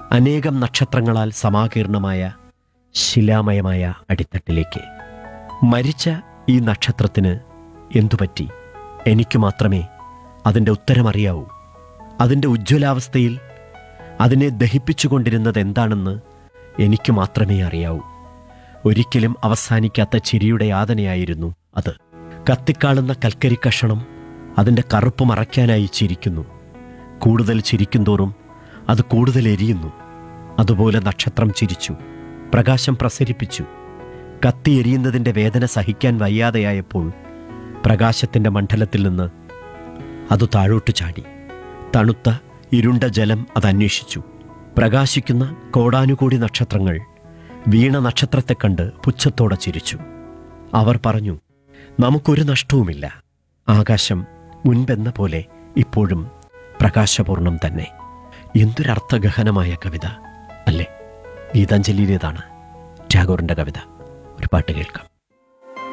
അനേകം നക്ഷത്രങ്ങളാൽ സമാകീർണമായ ശിലാമയമായ അടിത്തട്ടിലേക്ക്. മരിച്ച ഈ നക്ഷത്രത്തിന് എന്തുപറ്റി? എനിക്ക് മാത്രമേ അതിൻ്റെ ഉത്തരമറിയാവൂ. അതിൻ്റെ ഉജ്ജ്വലാവസ്ഥയിൽ അതിനെ ദഹിപ്പിച്ചുകൊണ്ടിരുന്നത് എന്താണെന്ന് എനിക്ക് മാത്രമേ അറിയാവൂ. ഒരിക്കലും അവസാനിക്കാത്ത ചിരിയുടെ യാതനയായിരുന്നു അത്. കത്തിക്കാളുന്ന കൽക്കരി കഷണം അതിൻ്റെ കറുപ്പ് മറയ്ക്കാനായി ചിരിക്കുന്നു. കൂടുതൽ ചിരിക്കുന്തോറും അത് കൂടുതൽ എരിയുന്നു. അതുപോലെ നക്ഷത്രം ചിരിച്ചു, പ്രകാശം പ്രസരിപ്പിച്ചു. കത്തി എരിയുന്നതിൻ്റെ വേദന സഹിക്കാൻ വയ്യാതെയായപ്പോൾ പ്രകാശത്തിൻ്റെ മണ്ഡലത്തിൽ നിന്ന് അത് താഴോട്ട് ചാടി. തണുത്ത ഇരുണ്ട ജലം അത് അന്വേഷിച്ചു. പ്രകാശിക്കുന്ന കോടാനുകോടി നക്ഷത്രങ്ങൾ വീണ നക്ഷത്രത്തെ കണ്ട് പുച്ഛത്തോടെ ചിരിച്ചു. അവർ പറഞ്ഞു, നമുക്കൊരു നഷ്ടവുമില്ല. ആകാശം മുൻപെന്ന പോലെ ഇപ്പോഴും പ്രകാശപൂർണം തന്നെ. എന്തൊരർത്ഥഗഹനമായ കവിത അല്ലേ? ഗീതാഞ്ജലിയിലേതാണ് ടാഗോറിൻ്റെ കവിത. ഒരു പാട്ട് കേൾക്കാം.